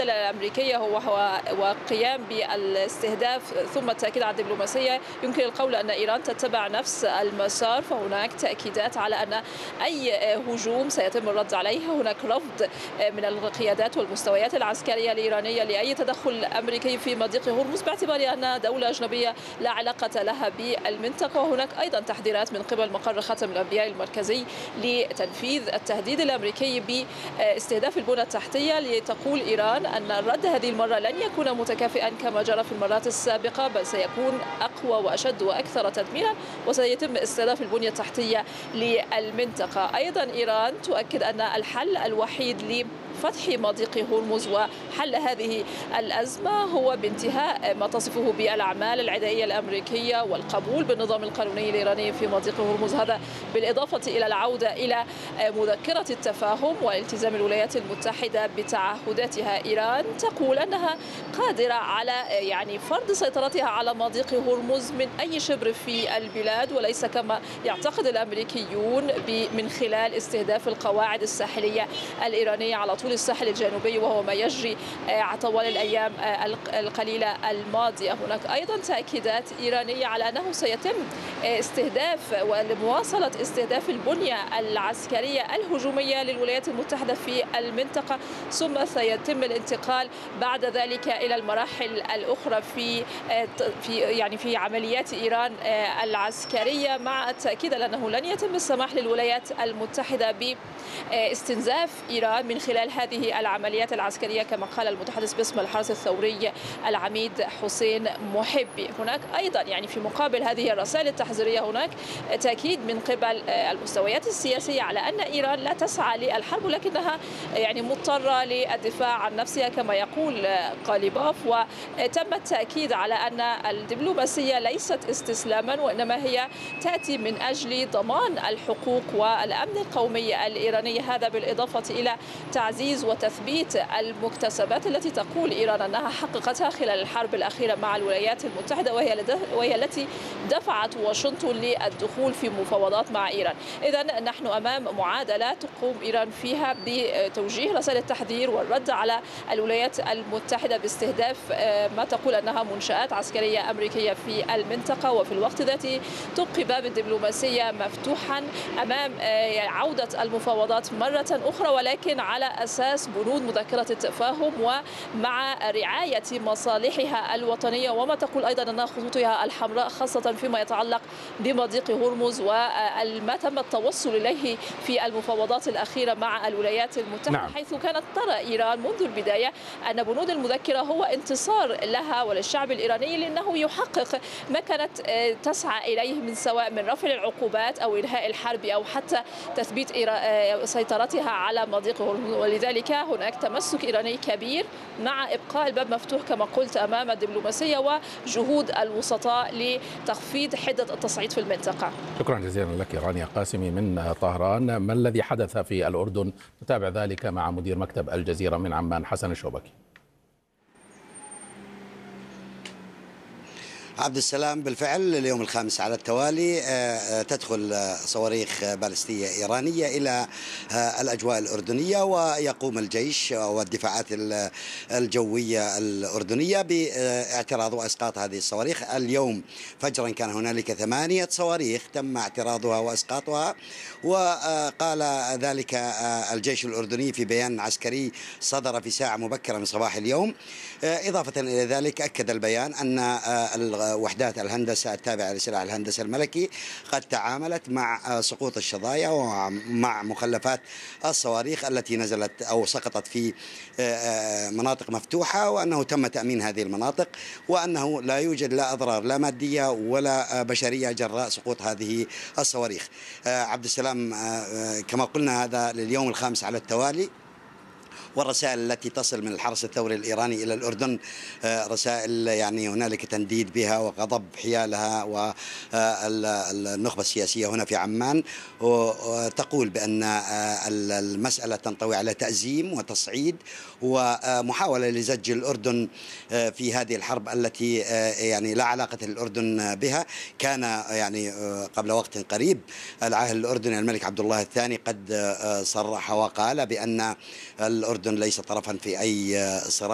الأمريكية هو وقيام بالاستهداف ثم التأكيد على الدبلوماسية، يمكن القول أن إيران تتبع نفس المسار، فهناك تأكيدات على أن أي هجوم سيتم الرد عليه. هناك رفض من القيادات والمستويات العسكرية الإيرانية لأي تدخل أمريكي في مضيق هرمز باعتبار أنها دولة أجنبية لا علاقة لها بالمنطقة. وهناك أيضا تحذيرات من قبل مقر خاتم الأنبياء المركزي لتنفيذ التهديد الأمريكي باستهداف البنى التحتية، لتقول إيران أن الرد هذه المرة لن يكون متكافئا كما جرى في المرات السابقة، بل سيكون أقوى وأشد وأكثر تدميرا، وسيتم استهداف البنية التحتية للمنطقة. أيضا إيران تؤكد أن الحل الوحيد فتح مضيق هرمز وحل هذه الأزمة هو بانتهاء ما تصفه بالأعمال العدائية الأمريكية والقبول بالنظام القانوني الإيراني في مضيق هرمز، هذا بالإضافة إلى العودة إلى مذكرة التفاهم والتزام الولايات المتحدة بتعهداتها. إيران تقول أنها قادرة على فرض سيطرتها على مضيق هرمز من أي شبر في البلاد، وليس كما يعتقد الأمريكيون من خلال استهداف القواعد الساحلية الإيرانية على طول الساحل الجنوبي، وهو ما يجري طوال الأيام القليلة الماضية. هناك أيضا تأكيدات إيرانية على أنه سيتم استهداف ومواصلة استهداف البنية العسكرية الهجومية للولايات المتحدة في المنطقة، ثم سيتم الانتقال بعد ذلك إلى المراحل الأخرى في عمليات إيران العسكرية، مع التأكيد على أنه لن يتم السماح للولايات المتحدة باستنزاف إيران من خلال هذه العمليات العسكرية، كما قال المتحدث باسم الحرس الثوري العميد حسين محبي. هناك أيضا في مقابل هذه الرسائل التحذيرية هناك تأكيد من قبل المستويات السياسية على أن إيران لا تسعى للحرب، ولكنها مضطرة للدفاع عن نفسها كما يقول قاليباف. وتم التأكيد على أن الدبلوماسية ليست استسلاما، وإنما هي تأتي من أجل ضمان الحقوق والأمن القومي الإيراني، هذا بالإضافة إلى تعزيز وتثبيت المكتسبات التي تقول إيران أنها حققتها خلال الحرب الأخيرة مع الولايات المتحدة، وهي التي دفعت واشنطن للدخول في مفاوضات مع إيران. إذن نحن أمام معادلة تقوم إيران فيها بتوجيه رسائل التحذير والرد على الولايات المتحدة باستهداف ما تقول أنها منشآت عسكرية أمريكية في المنطقة، وفي الوقت ذاته تبقي باب الدبلوماسية مفتوحا أمام عودة المفاوضات مرة أخرى، ولكن على أساس بنود مذكرة التفاهم ومع رعاية مصالحها الوطنية، وما تقول أيضا أنها خطوطها الحمراء، خاصة فيما يتعلق بمضيق هرمز وما تم التوصل إليه في المفاوضات الأخيرة مع الولايات المتحدة. نعم. حيث كانت ترى إيران منذ البداية أن بنود المذكرة هو انتصار لها وللشعب الإيراني، لأنه يحقق ما كانت تسعى إليه من سواء من رفع العقوبات أو إنهاء الحرب أو حتى تثبيت سيطرتها على مضيق هرمز. ولذلك هناك تمسك إيراني كبير مع إبقاء الباب مفتوح كما قلت أمام الدبلوماسية وجهود الوسطاء لتخفيض حدة التصعيد في المنطقة. شكرا جزيلا لك رانيا قاسمي من طهران. ما الذي حدث في الأردن؟ نتابع ذلك مع مدير مكتب الجزيرة من عمان حسن الشوبكي. عبد السلام، بالفعل اليوم الخامس على التوالي تدخل صواريخ باليستية إيرانية إلى الأجواء الأردنية، ويقوم الجيش والدفاعات الجوية الأردنية باعتراض وإسقاط هذه الصواريخ. اليوم فجرا كان هنالك 8 صواريخ تم اعتراضها وإسقاطها، وقال ذلك الجيش الأردني في بيان عسكري صدر في ساعة مبكرة من صباح اليوم. إضافة إلى ذلك أكد البيان أن وحدات الهندسة التابعة لسلاح الهندسة الملكي قد تعاملت مع سقوط الشظايا ومع مخلفات الصواريخ التي نزلت أو سقطت في مناطق مفتوحة، وأنه تم تأمين هذه المناطق، وأنه لا يوجد لا أضرار لا مادية ولا بشرية جراء سقوط هذه الصواريخ. عبد السلام، كما قلنا هذا لليوم الخامس على التوالي، والرسائل التي تصل من الحرس الثوري الإيراني إلى الأردن رسائل هنالك تنديد بها وغضب حيالها والنخبة السياسية هنا في عمان، وتقول بأن المسألة تنطوي على تأزيم وتصعيد ومحاولة لزج الأردن في هذه الحرب التي لا علاقة للأردن بها. كان قبل وقت قريب العاهل الأردني الملك عبد الله الثاني قد صرح وقال بأن الأردن ليس طرفا في أي صراع